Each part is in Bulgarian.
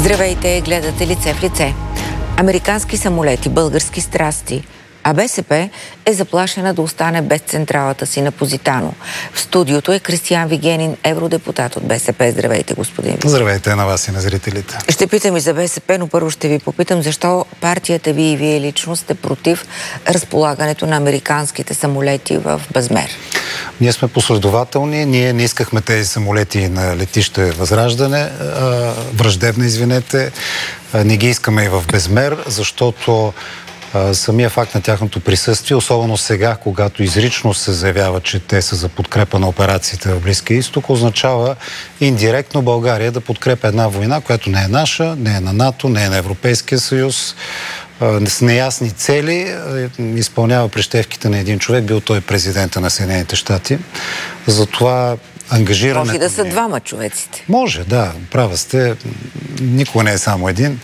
Здравейте, гледате Лице в лице. Американски самолети, български страсти. А БСП е заплашена да остане без централата си на Позитано. В студиото е Кристиан Вигенин, евродепутат от БСП. Здравейте, господин Вигенин. Здравейте на вас и на зрителите. Ще питам и за БСП, но първо ще ви попитам защо партията ви и вие лично сте против разполагането на американските самолети в Безмер. Ние сме последователни. Ние не искахме тези самолети на летище Възраждане, Враждебна, извинете. Не ги искаме и в Безмер, защото самия факт на тяхното присъствие, особено сега, когато изрично се заявява, че те са за подкрепа на операциите в Близкия изток, означава индиректно България да подкрепя една война, която не е наша, не е на НАТО, не е на Европейския съюз, с неясни цели, изпълнява прищевките на един човек, бил той президента на Съединените щати. Затова ангажирането... Може да са двама човеците. Може, да, права сте. Никога не е само един.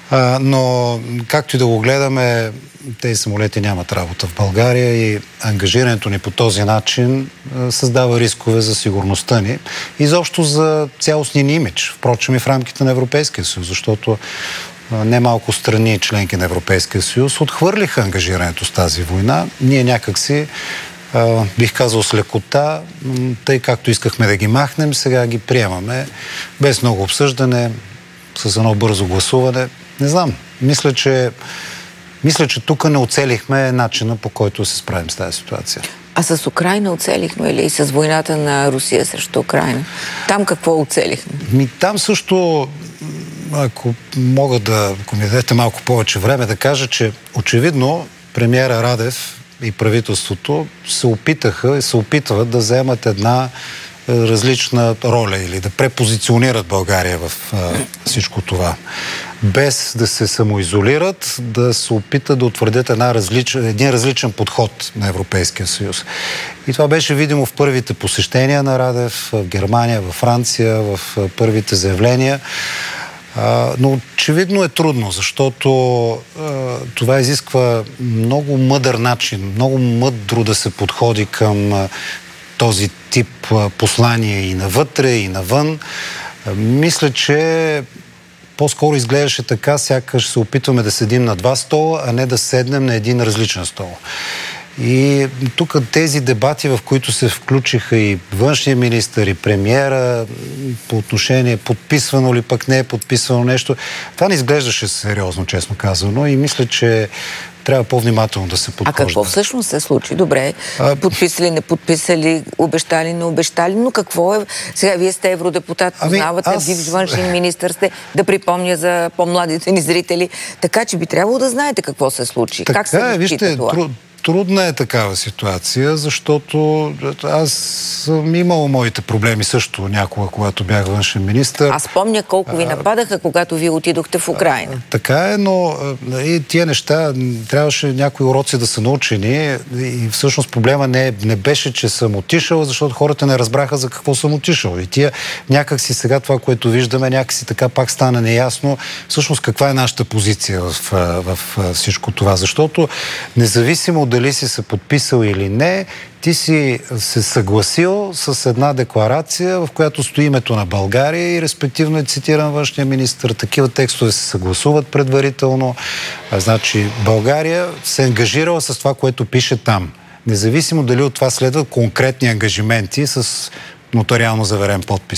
Но както и да го гледаме, тези самолети нямат работа в България и ангажирането ни по този начин създава рискове за сигурността ни. Изобщо за цялостния ни имидж, впрочем и в рамките на Европейския съюз, защото немалко страни, членки на Европейския съюз, отхвърлиха ангажирането с тази война. Ние някакси, бих казал с лекота, тъй както искахме да ги махнем, сега ги приемаме без много обсъждане, с едно бързо гласуване. Не знам, мисля, че тук не оцелихме начина, по който се справим с тази ситуация. А с Украйна оцелихме ли и с войната на Русия срещу Украйна? Там какво оцелихме? Там също, ако ми дадете малко повече време, да кажа, че очевидно премиера Радев и правителството се опитаха и се опитват да вземат една различна роля или да препозиционират България в всичко това. Без да се самоизолират, да се опитат да утвърдят един различен подход на Европейския съюз. И това беше видимо в първите посещения на Радев в Германия, във Франция, в първите заявления. Но очевидно е трудно, защото това изисква много мъдър начин, много мъдро да се подходи към този тип послание и навътре, и навън. Мисля, че по-скоро изглеждаше така, сякаш се опитваме да седим на два стола, а не да седнем на един различен стол. И тук тези дебати, в които се включиха и външния министър, и премиера по отношение подписвано ли пък не е подписвано нещо, това не изглеждаше сериозно, честно казано, и мисля, че трябва по-внимателно да се подхожда. А какво всъщност се случи? Добре, подписали, не подписали, обещали, не обещали, но какво е? Сега вие сте евродепутат, познавате, бивш външен министър сте, да припомня за по-младите ни зрители, така че би трябвало да знаете какво се случи. Така, как се разчита това? Трудна е такава ситуация, защото аз съм имал моите проблеми също някога, когато бях външен министър. Аз помня колко ви нападаха, когато вие отидохте в Украйна. Така е, но и тия неща трябваше някои уроци да са научени и всъщност проблема не беше, че съм отишъл, защото хората не разбраха за какво съм отишъл. И тия някакси сега това, което виждаме, някакси така пак стана неясно всъщност каква е нашата позиция в всичко това. Защото независимо дали си се подписал или не, ти си се съгласил с една декларация, в която стои името на България и респективно е цитиран външния министър. Такива текстове се съгласуват предварително. Значи България се ангажирала с това, което пише там. Независимо дали от това следват конкретни ангажименти с нотариално заверен подпис.